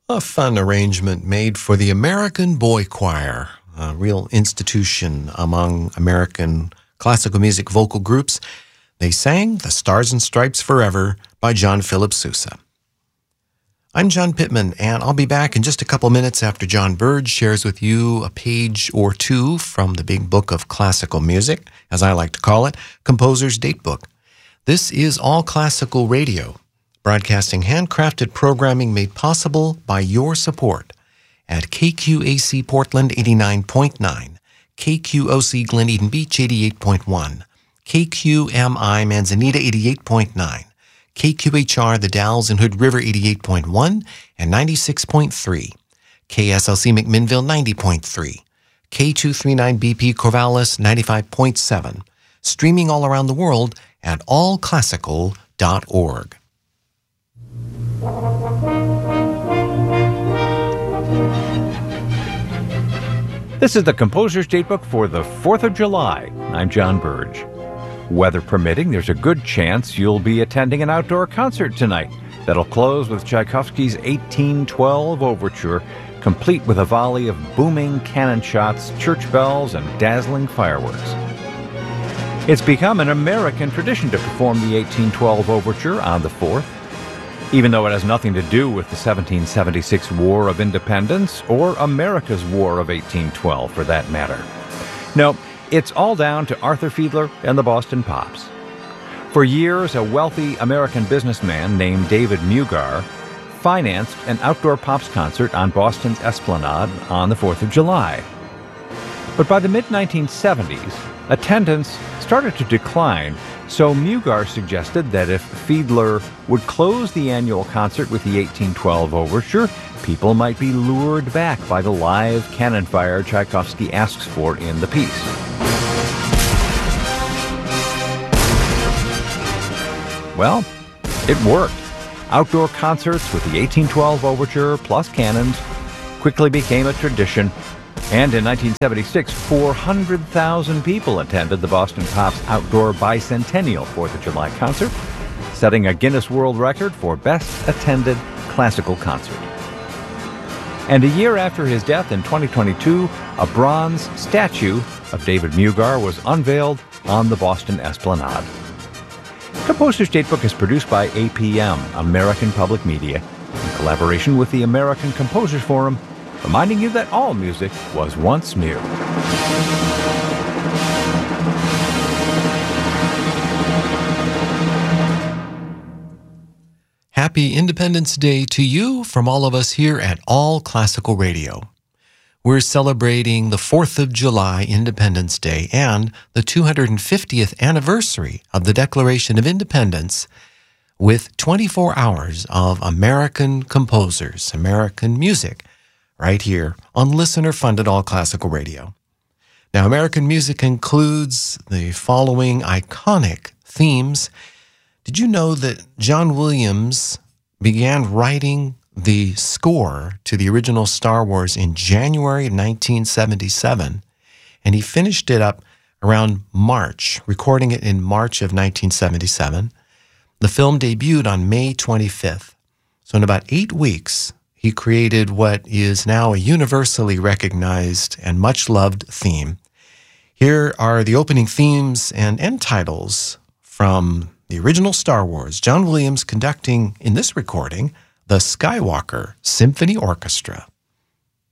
A fun arrangement made for the American Boy Choir, a real institution among American classical music vocal groups. They sang The Stars and Stripes Forever by John Philip Sousa. I'm John Pittman, and I'll be back in just a couple minutes after John Burge shares with you a page or two from the big book of classical music, as I like to call it, Composer's Datebook. This is All Classical Radio, broadcasting handcrafted programming made possible by your support at KQAC Portland 89.9, KQOC Glen Eden Beach 88.1, KQMI Manzanita 88.9, KQHR The Dalles and Hood River 88.1 and 96.3, KSLC McMinnville 90.3, K239BP Corvallis 95.7, streaming all around the world at allclassical.org. This is the Composer's Datebook for the 4th of July. I'm John Burge. Weather permitting, there's a good chance you'll be attending an outdoor concert tonight that'll close with Tchaikovsky's 1812 Overture, complete with a volley of booming cannon shots, church bells, and dazzling fireworks. It's become an American tradition to perform the 1812 Overture on the 4th, even though it has nothing to do with the 1776 War of Independence or America's War of 1812, for that matter. No, it's all down to Arthur Fiedler and the Boston Pops. For years, a wealthy American businessman named David Mugar financed an outdoor Pops concert on Boston's Esplanade on the 4th of July. But by the mid-1970s, attendance started to decline, so Mugar suggested that if Fiedler would close the annual concert with the 1812 Overture, people might be lured back by the live cannon fire Tchaikovsky asks for in the piece. Well, it worked. Outdoor concerts with the 1812 Overture plus cannons quickly became a tradition, and in 1976, 400,000 people attended the Boston Pops outdoor bicentennial 4th of July concert, setting a Guinness World Record for best attended classical concert. And a year after his death in 2022, a bronze statue of David Mugar was unveiled on the Boston Esplanade. Composer's Datebook is produced by APM, American Public Media, in collaboration with the American Composers Forum, reminding you that all music was once new. Happy Independence Day to you from all of us here at All Classical Radio. We're celebrating the 4th of July, Independence Day, and the 250th anniversary of the Declaration of Independence with 24 hours of American composers, American music, right here on listener-funded All Classical Radio. Now, American music includes the following iconic themes. Did you know that John Williams began writing the score to the original Star Wars in January of 1977, and he finished it up around March, recording it in March of 1977. The film debuted on May 25th. So in about 8 weeks, he created what is now a universally recognized and much-loved theme. Here are the opening themes and end titles from the original Star Wars, John Williams conducting, in this recording, the Skywalker Symphony Orchestra.